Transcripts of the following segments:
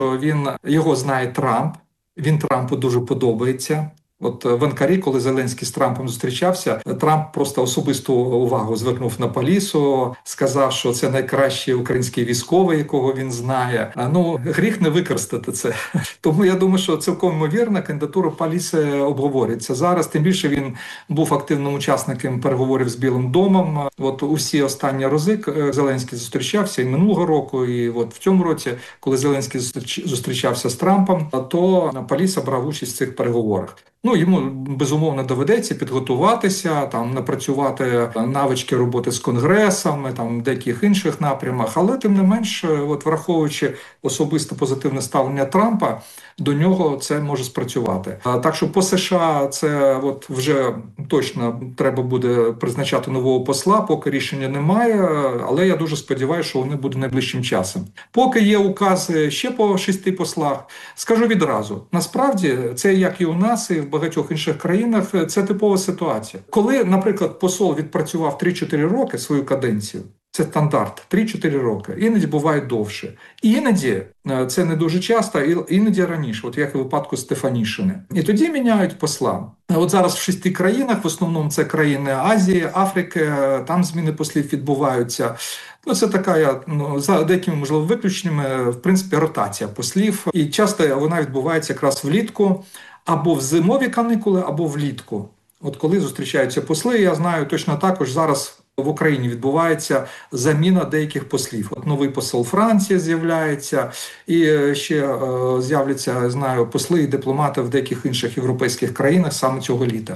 Його знає Трамп, він Трампу дуже подобається. От в Анкарі, коли Зеленський з Трампом зустрічався, Трамп просто особисту увагу звернув на Палісу, сказав, що це найкращий український військовий, якого він знає. Ну, гріх не використати це. Тому я думаю, що цілком ймовірно, кандидатура Паліси обговорюється зараз. Тим більше він був активним учасником переговорів з Білим домом. От усі останні рази Зеленський зустрічався і минулого року, і от в цьому році, коли Зеленський зустрічався з Трампом, то Паліса брав участь в цих переговорах. Ну, йому, безумовно, доведеться підготуватися, там, напрацювати навички роботи з Конгресом, там, в деяких інших напрямах, але, тим не менш, от, враховуючи особисто позитивне ставлення Трампа, до нього це може спрацювати. Так що по США це от вже точно треба буде призначати нового посла, поки рішення немає, але я дуже сподіваюся, що вони будуть найближчим часом. Поки є укази ще по 6 послах, скажу відразу, насправді це, як і у нас, і в багатьох інших країнах, це типова ситуація. Коли, наприклад, посол відпрацював 3-4 роки свою каденцію, це стандарт, 3-4 роки. Іноді буває довше. Іноді, це не дуже часто, іноді раніше, от як у випадку Стефанішини. І тоді міняють посла. От зараз в 6 країнах, в основному це країни Азії, Африки, там зміни послів відбуваються. Ну, це така, за деякими, можливо, виключеннями, в принципі, ротація послів. І часто вона відбувається якраз влітку, або в зимові канікули, або влітку. От коли зустрічаються посли, я знаю точно також зараз в Україні відбувається заміна деяких послів. От новий посол Франції з'являється, і ще з'являться, я знаю, посли і дипломати в деяких інших європейських країнах саме цього літа.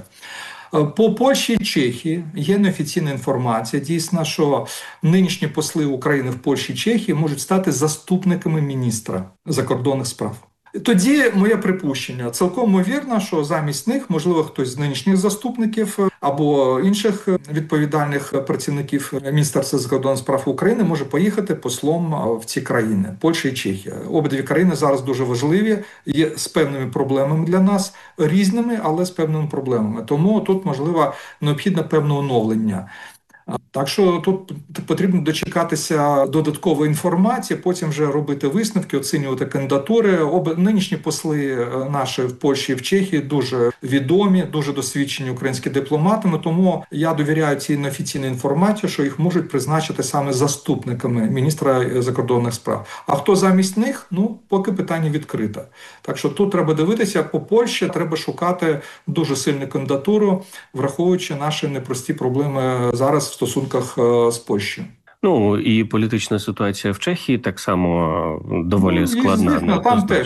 По Польщі і Чехії є неофіційна інформація, дійсно, що нинішні посли України в Польщі і Чехії можуть стати заступниками міністра закордонних справ. Тоді моє припущення, цілком ймовірно, що замість них, можливо, хтось з нинішніх заступників або інших відповідальних працівників Міністерства закордонних справ України може поїхати послом в ці країни, Польща і Чехія. Обидві країни зараз дуже важливі, є з певними проблемами для нас, різними, але з певними проблемами. Тому тут, можливо, необхідне певне оновлення. Так що тут потрібно дочекатися додаткової інформації, потім вже робити висновки, оцінювати кандидатури. Нинішні посли наші в Польщі і в Чехії дуже відомі, дуже досвідчені українські дипломатами, тому я довіряю цій неофіційній інформації, що їх можуть призначити саме заступниками міністра закордонних справ. А хто замість них? Ну, поки питання відкрите. Так що тут треба дивитися, по Польщі треба шукати дуже сильну кандидатуру, враховуючи наші непрості проблеми зараз в стосунках з Польщею. Ну, і політична ситуація в Чехії так само доволі складна. Звісно,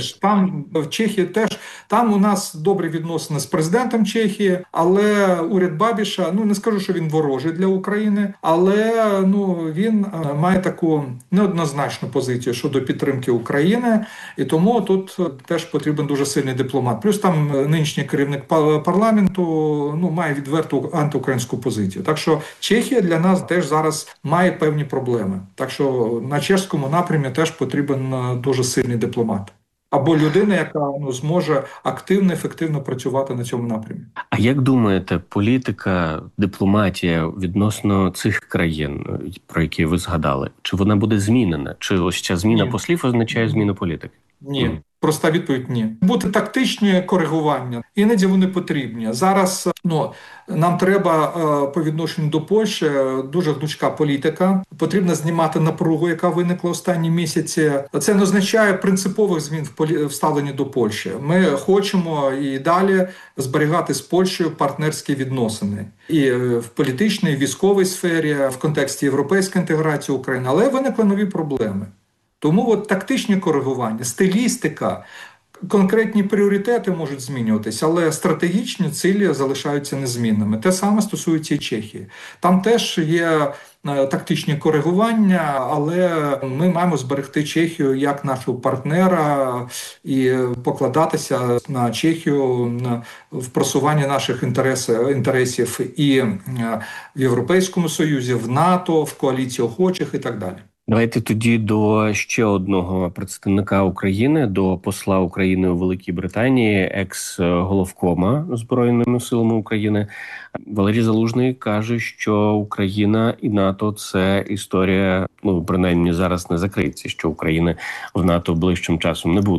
там в Чехії теж, там у нас добрі відносини з президентом Чехії, але уряд Бабіша, не скажу, що він ворожий для України, але він має таку неоднозначну позицію щодо підтримки України, і тому тут теж потрібен дуже сильний дипломат. Плюс там нинішній керівник парламенту має відверту антиукраїнську позицію. Так що Чехія для нас теж зараз має певні проблеми. Так що на чеському напрямі теж потрібен дуже сильний дипломат. Або людина, яка зможе активно, ефективно працювати на цьому напрямі. А як думаєте, політика, дипломатія відносно цих країн, про які ви згадали, чи вона буде змінена? Чи ось ця зміна послів означає зміну політики? Ні. Проста відповідь – ні. Бути тактичні коригування, іноді вони потрібні. Зараз нам треба по відношенню до Польщі дуже гнучка політика. Потрібно знімати напругу, яка виникла останні місяці. Це не означає принципових змін в ставленні до Польщі. Ми хочемо і далі зберігати з Польщею партнерські відносини. І в політичній, і в військовій сфері, в контексті європейської інтеграції України. Але виникли нові проблеми. Тому тактичні коригування, стилістика, конкретні пріоритети можуть змінюватися, але стратегічні цілі залишаються незмінними. Те саме стосується і Чехії. Там теж є тактичні коригування, але ми маємо зберегти Чехію як нашого партнера і покладатися на Чехію в просуванні наших інтересів і в Європейському Союзі, в НАТО, в коаліції охочих і так далі. Давайте тоді до ще одного представника України, до посла України у Великій Британії, екс-головкома Збройними силами України. Валерій Залужний каже, що Україна і НАТО – це історія, принаймні зараз не закриється, що України в НАТО ближчим часом не буде.